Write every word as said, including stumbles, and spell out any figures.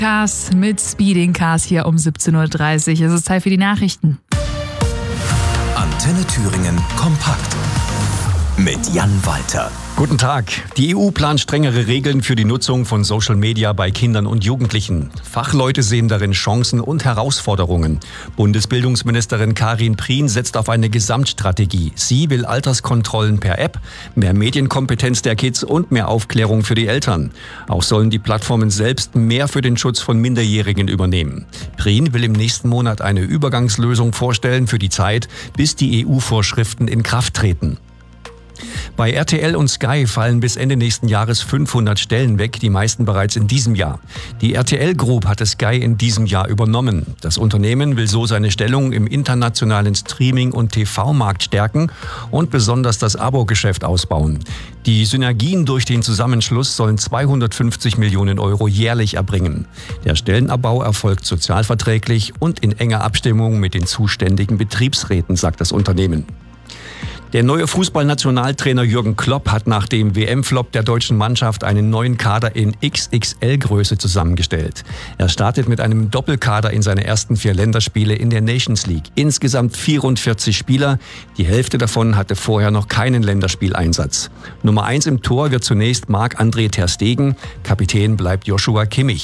Cars mit Speeding Cars hier um siebzehn Uhr dreißig. Es ist Zeit für die Nachrichten. Antenne Thüringen kompakt mit Jan Walter. Guten Tag. Die E U plant strengere Regeln für die Nutzung von Social Media bei Kindern und Jugendlichen. Fachleute sehen darin Chancen und Herausforderungen. Bundesbildungsministerin Karin Prien setzt auf eine Gesamtstrategie. Sie will Alterskontrollen per App, mehr Medienkompetenz der Kids und mehr Aufklärung für die Eltern. Auch sollen die Plattformen selbst mehr für den Schutz von Minderjährigen übernehmen. Prien will im nächsten Monat eine Übergangslösung vorstellen für die Zeit, bis die E U-Vorschriften in Kraft treten. Bei R T L und Sky fallen bis Ende nächsten Jahres fünfhundert Stellen weg, die meisten bereits in diesem Jahr. Die R T L Group hatte Sky in diesem Jahr übernommen. Das Unternehmen will so seine Stellung im internationalen Streaming- und T V-Markt stärken und besonders das Abo-Geschäft ausbauen. Die Synergien durch den Zusammenschluss sollen zweihundertfünfzig Millionen Euro jährlich erbringen. Der Stellenabbau erfolgt sozialverträglich und in enger Abstimmung mit den zuständigen Betriebsräten, sagt das Unternehmen. Der neue Fußballnationaltrainer Jürgen Klopp hat nach dem W M-Flop der deutschen Mannschaft einen neuen Kader in X X L-Größe zusammengestellt. Er startet mit einem Doppelkader in seine ersten vier Länderspiele in der Nations League. Insgesamt vierundvierzig Spieler. Die Hälfte davon hatte vorher noch keinen Länderspieleinsatz. Nummer eins im Tor wird zunächst Marc-André ter Stegen. Kapitän bleibt Joshua Kimmich.